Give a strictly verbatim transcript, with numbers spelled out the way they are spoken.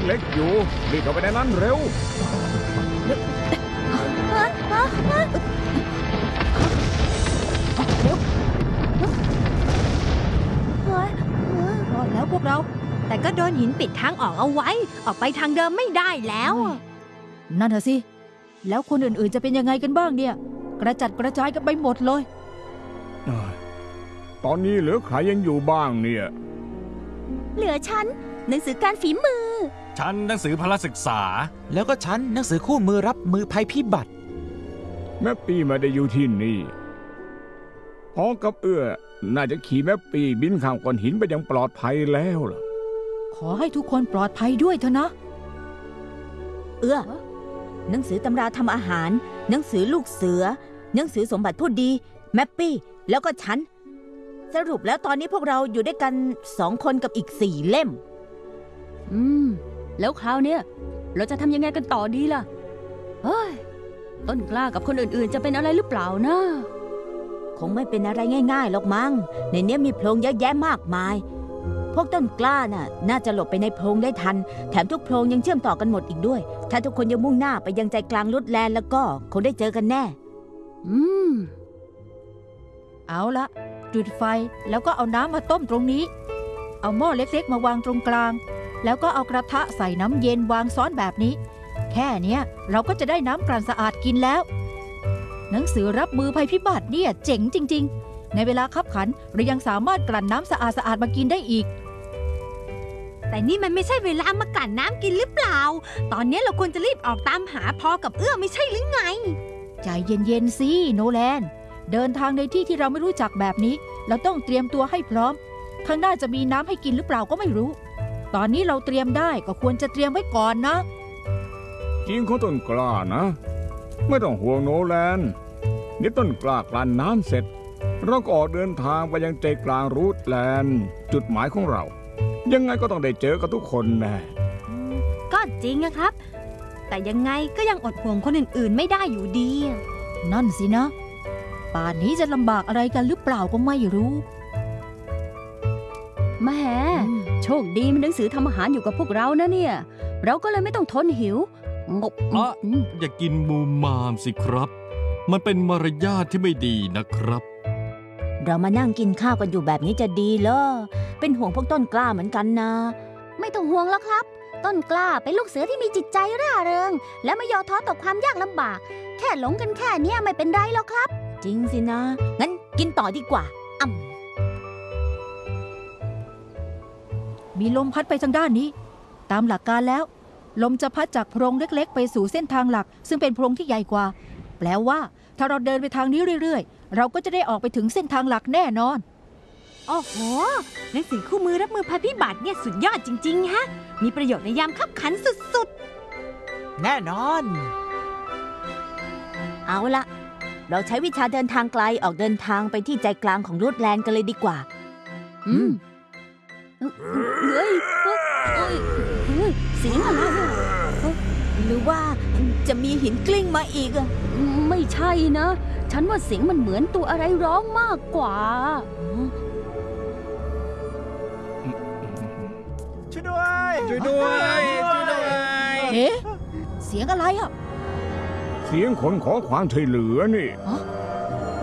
เล็กๆอยู่รีบเข้าไปในนั้นเร็วรอดแล้วพวกเราแต่ก็โดนหินปิดทางออกเอาไว้ออกไปทางเดิมไม่ได้แล้วนั่นเถอะสิแล้วคนอื่นๆจะเป็นยังไงกันบ้างเนี่ยกระจัดกระจายกันไปหมดเลยตอนนี้เหลือใครยังอยู่บ้างเนี่ยเหลือฉันหนังสือการฝีมือฉันหนังสือพละศึกษาแล้วก็ฉันหนังสือคู่มือรับมือภัยพิบัติแม่ปีไม่ได้อยู่ที่นี่พอกับเอื้อน่าจะขี่แม่ปีบินข้ามก้อนหินไปยังปลอดภัยแล้วล่ะขอให้ทุกคนปลอดภัยด้วยเถอะนะเอื้อหนังสือตำราทำอาหารหนังสือลูกเสือหนังสือสมบัติผู้ดีแมปปี้แล้วก็ฉันสรุปแล้วตอนนี้พวกเราอยู่ด้วยกันสองคนกับอีกสี่เล่มอืมแล้วคราวเนี้ยเราจะทำยังไงกันต่อดีล่ะเฮ้ยต้นกล้ากับคนอื่นๆจะเป็นอะไรหรือเปล่านะคงไม่เป็นอะไรง่ายๆหรอกมั้งในนี้มีโพรงเยอะแยะมากมายพวกต้นกล้าน่ะน่าจะหลบไปในโพรงได้ทันแถมทุกโพรงยังเชื่อมต่อกันหมดอีกด้วยถ้าทุกคนยังมุ่งหน้าไปยังใจกลางลุดแลนแล้วก็คงได้เจอกันแน่อืมเอาละจุดไฟแล้วก็เอาน้ำมาต้มตรงนี้เอาหม้อเล็กๆมาวางตรงกลางแล้วก็เอากระทะใส่น้ำเย็นวางซ้อนแบบนี้แค่เนี้ยเราก็จะได้น้ำกลั่นสะอาดกินแล้วหนังสือรับมือภัยพิบัติเนี่ยเจ๋งจริงๆในเวลาคับขันเรายังสามารถกลั่นน้ำสะอาดสะอาดมากินได้อีกแต่นี่มันไม่ใช่เวลามากลั่นน้ำกินหรือเปล่าตอนนี้เราควรจะรีบออกตามหาพอกับเอื้อไม่ใช่หรือไงใจเย็นๆสิโนแลนเดินทางในที่ที่เราไม่รู้จักแบบนี้เราต้องเตรียมตัวให้พร้อมข้างหน้าจะมีน้ำให้กินหรือเปล่าก็ไม่รู้ตอนนี้เราเตรียมได้ก็ควรจะเตรียมไว้ก่อนนะจริงของต้นกล้านะไม่ต้องห่วงโนแลนนี่ต้นกล้ากลั่นน้ำเสร็จเราก็ออกเดินทางไปยังใจกลางรูทแลนด์จุดหมายของเรายังไงก็ต้องได้เจอกับทุกคนแน่ก็จริงนะครับแต่ยังไงก็ยังอดห่วงคนอื่นๆไม่ได้อยู่ดีนั่นสินะป่านนี้จะลำบากอะไรกันหรือเปล่าก็ไม่รู้แม่โชคดีมีหนังสือทำอาหารอยู่กับพวกเรานะเนี่ยเราก็เลยไม่ต้องทนหิวงบอ่ะอย่ากินมูมามสิครับมันเป็นมารยาทที่ไม่ดีนะครับเรามานั่งกินข้าวกันอยู่แบบนี้จะดีเหรอเป็นห่วงพวกต้นกล้าเหมือนกันนะไม่ต้องห่วงแล้วครับต้นกล้าเป็นลูกเสือที่มีจิตใจร่าเริงและไม่ยอท้อต่อความยากลำบากแค่หลงกันแค่นี้ไม่เป็นไรหรอกครับจริงสินะงั้นกินต่อดีกว่าอ่ำมีลมพัดไปทางด้านนี้ตามหลักการแล้วลมจะพัดจากโพรงเล็กๆไปสู่เส้นทางหลักซึ่งเป็นโพรงที่ใหญ่กว่าแปลว่าถ้าเราเดินไปทางนี้เรื่อยๆเราก็จะได้ออกไปถึงเส้นทางหลักแน่นอนโอ้โหหนังสือคู่มือรับมือภัยพิบัติเนี่ยสุดยอดจริงๆฮะมีประโยชน์ในยามคับขันสุดๆแน่นอนเอาละเราใช้วิชาเดินทางไกลออกเดินทางไปที่ใจกลางของรูทแลนด์กันเลยดีกว่าอืมเฮ้ยเฮ้ยเสียงอะไรหรือว่าจะมีหินกลิ้งมาอีกอะไม่ใช่นะฉันว่าเสียงมันเหมือนตัวอะไรร้องมากกว่าช่วยด้วยช่วยด้วยช่วยด้วยเอ๊ะเสียงอะไรอ่ะเสียงคนขอความช่วยเหลือนี่